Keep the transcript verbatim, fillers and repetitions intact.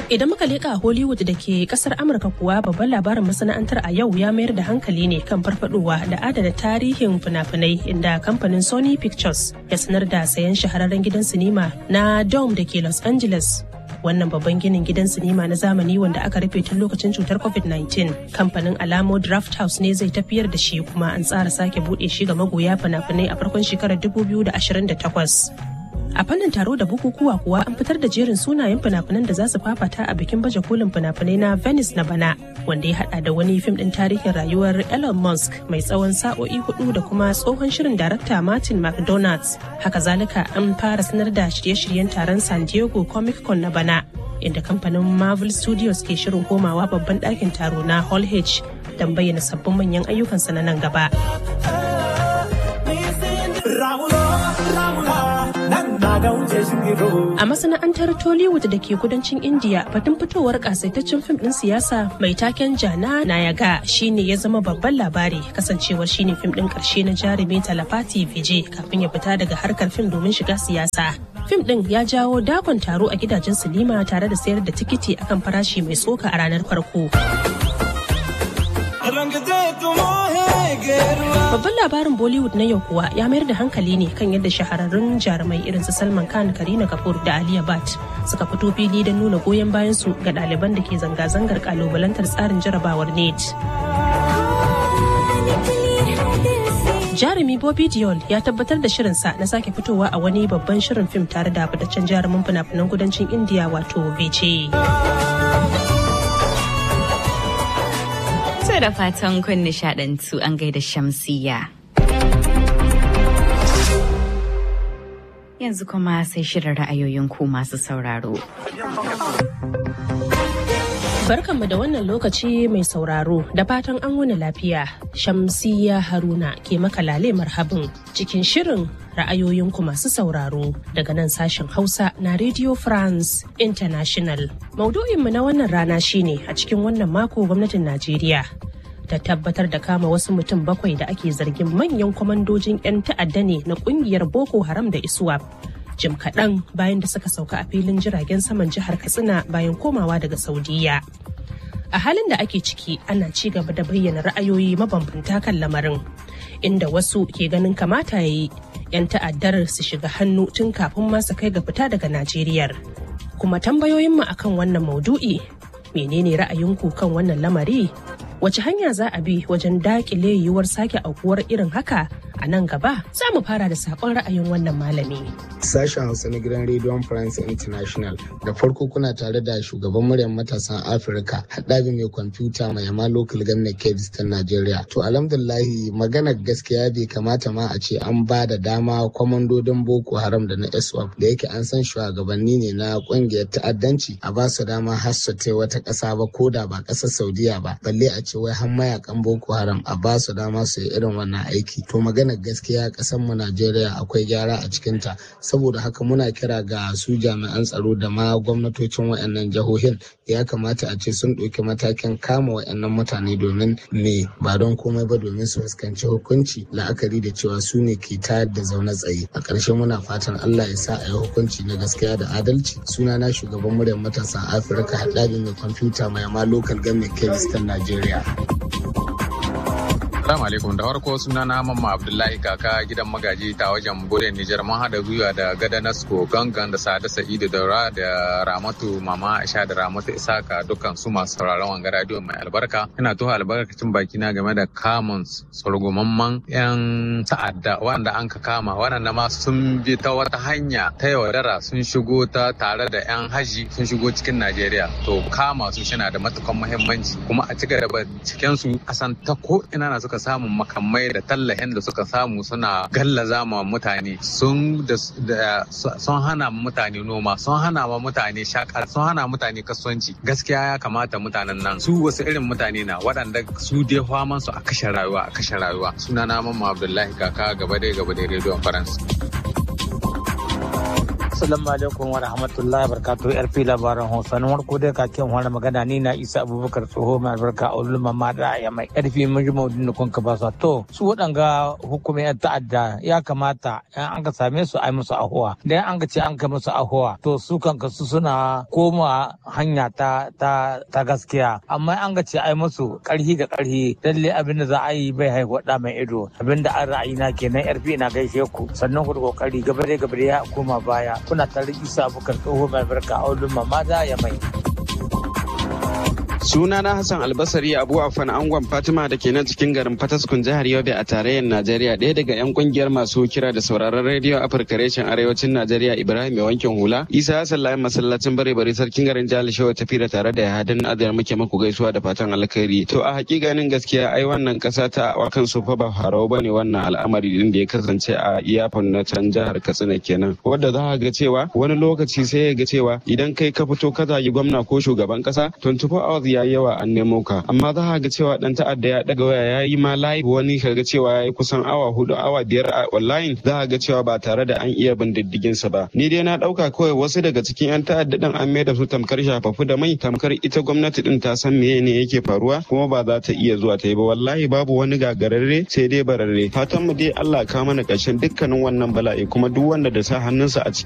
Idan muka leƙa Hollywood da ke kasar Amurka kuwa babban labarin masana'antar a yau ya mayar da hankali ne kan farfadowa da adana tarihin fina-finai inda kamfanin Sony Pictures ya sanar da sayan shahararren gidan sinima na Dome da ke Los Angeles. Wannan babban ginin gidan sinima na zamani wanda aka rufe tun lokacin cutar covid nineteen. Kamfanin Alamo Drafthouse ne zai tafiyar da shi kuma an tsara sake buɗe shi ga magoya fina-finai a farkon shekarar dubu biyu da ashirin da takwas. A fannin taro da bukukuwa kuwa an fitar da jerin sunayen fina-finan da za su fafata a bikin baje kolin fina-finai na Venice na bana, wanda ya hada da wani fim din tarihin rayuwar Elon Musk mai tsawon sa'o'i hudu da kuma tsohon shirin darakta Martin McDonagh. Haka zalika an fara sanar da shirye-shiryen taron San Diego Comic Con na bana, inda kamfanin Marvel Studios ke shirin komawa babban ɗakin taro na Hall H don bayyana sabbin manyan ayyukansa na nan gaba. A masana'antar Tollywood da ke kudancin India, batun fitowar kasaitaccen fim din siyasa mai taken Jana Nayaga shine ya zama babban labari, kasancewar shine fim din karshe na jarumi Talapati Vijay kafin ya fita daga harkar fim domin shiga siyasa. Fim din ya jawo dakon taro a gidajen sinima tare da sayar da tikiti akan farashi mai tsoka a ranar farko. Babban labarin Bollywood na yau kuwa ya mayar da hankali ne kan yadda shahararrun jarumai irin su Salman Khan, Kareena Kapoor da Alia Bhatt suka fito fili don nuna goyon bayan su ga ɗaliban da ke zanga-zangar kalubalantar tsarin jarabawar NET. Jarumi Bobby Deol ya tabbatar da shirinsa na sake fitowa a wani babban shirin fim tare da fitaccen jarumin fina-finan kudancin India wato Vijay. Da fatan kun nishadantu an gaida Shamsiyya. Yanzu kuma sai shirin ra'ayoyin ku masu sauraro. Barkanmu da wannan lokaci mai sauraro, da fatan an wuni lafiya. Shamsiyya Haruna ke maka lale marhabin cikin shirin ra'ayoyin ku masu sauraro daga nan sashen Hausa na Radio France International. Maudu'inmu na wannan rana shine a cikin wannan mako gwamnatin Najeriya ta tabbatar da kama wasu mutum bakwai da ake zargin manyan kwamandojin 'yan ta'adda ne na kungiyar Boko Haram da ISWAP. Jim kaɗan bayan da suka sauka a filin jiragen saman jihar Katsina bayan komawa daga Saudiya. A halin da ake ciki ana ci gaba da bayyana ra'ayoyi mabambanta kan lamarin, inda wasu ke ganin kamata ya yi 'yan ta'addar su shiga hannu tun kafin ma su kai ga fita daga Najeriya. Kuma tambayoyinmu akan wannan maudu'i, menene ra'ayinku kan wannan lamari? Wace hanya za a bi wajen dakile yiwuwar sake aukuwar irin haka a nan gaba? Za mu fara da sakon ra'ayin wannan malami. Sashen Hausa na gidan Radio France International. Da farko kuna tare da shugaban muryar matasan Afirka, haɗabi mai kwamfuta mai yama local government kebis ta Najeriya. To alhamdulillahi maganar gaskiya bai kamata ma a ce an ba da dama kwamandodin Boko Haram da na ISWAP da yake an san shugabanni ne na ƙungiyar ta'addanci a ba su dama har su tai wata ƙasa ba ko da ba ƙasar Saudiya ba. Balle a ce wai har mayakan Boko Haram a ba su dama su yi irin wannan aiki. To maganar gaskiya ƙasar mu Najeriya akwai gyara a cikinta. Saboda haka muna kira ga su jami'an tsaro da ma gwamnatocin waɗannan jihohin ya kamata a ce sun ɗauki matakin kama waɗannan mutane domin me ba don komai ba domin su fuskanci hukunci la'akari da cewa su ne ke tayar da zaune tsaye. A ƙarshe muna fatan Allah ya sa a yi hukunci na gaskiya da adalci. Sunana shugaban muryar matasan Afirka, haɗabi mai kwamfuta mai yama local government kebis ta Najeriya. Assalamu alaikum, da farko suna na Mamma Abdullahi kaka gidan magaji ta wajen Buren Nijar, mun haɗa gwiwa da Gada Nasko Gangan da Sada Sa'idu Daura da Ramatu Mama Aisha da Ramatu Isaka dukkan su masu sauraron wanga radio mai albarka. Ina tuha albarkacin bakina game da kamun sorgumamman yan ta'adda wanda an ka kama waɗanda ma sun bi ta wata hanya ta yaudara sun shigo ta tare da yan haji sun shigo cikin Najeriya. To kama su shina da matukan muhimmanci kuma a cika da cikin su a san ta ko ina na suka samun makamai da tallahin da suka samu suna gallaza ma mutane sun sun hana mutane noma, sun hana ma mutane shakar, sun hana mutane kasuwanci. Gaskiya ya kamata mutanen nan su wasu irin mutane na waɗanda su dai faman su a kashe rayuwa a kashe rayuwa. Suna na Mamma Abdullahi kaka gaba dai gaba dai Radio France. Assalamu alaikum wa rahmatullahi wa barakatuhu yar fi labaran Hausa na farko dai kakin wani magana ni na Isa Abubakar Tsoho mai albarka a ulul mamma da ya mai karfi mun ji maudin da kun ka ba su to su wadanga hukumai yan ta'adda ya kamata an ka same su ai musu ahuwa dan an ka ce an ka musu ahuwa to su kanka su suna koma hanya ta ta ta gaskiya amma an ka ce ai musu karhi da karhi lalle abin da za a yi bai haihuwa da mai ido abin da an ra'ayi na kenan yar fi na gaishe ku sannan ku da kokari gabare gabare ya koma baya kuna tare Isa Abubakar Tsoho mai barka a ulun mamma da ya mai. Sunana Hassan Albasari Abu Afan Angon Fatima da ke nan cikin garin Fataskun jihar Yobe a tarayyar Najeriya, ɗaya daga 'yan kungiyar masu kira da sauraron rediyo Afirka reshen arewacin Najeriya Ibrahim mai wankin hula. Isa Hassan layin masallacin bare bare sarkin garin jihar Shehu tafi da tare da Yahadin Adiyar muke maku gaisuwa da fatan alkhairi. To a hakikanin gaskiya ai wannan kasa ta wakan su fa ba farau bane wannan al'amari din da ya kasance a iyafan na can jihar Katsina kenan. Wanda za ga cewa wani lokaci sai ya ga cewa idan kai ka fito ka zagi gwamna ko shugaban kasa twenty-four hours ya yi yawa an nemo ka amma za ka ga cewa dan ta'adda ya daga waya ya yi ma live wani ka ga cewa ya yi kusan awa hudu awa biyar a online za ka ga cewa ba tare da an iya bin diddigin sa ba. Ni dai na dauka kawai wasu daga cikin yan ta'adda din an mai da su tamkar shafafu da mai tamkar ita gwamnati din ta san meye ne yake faruwa kuma ba za ta iya zuwa ta yi ba wallahi babu wani gagararre sai dai bararre. Fatan mu dai Allah ka mana ƙarshen dukkanin wannan bala'i kuma duk wanda da sa hannunsa a ciki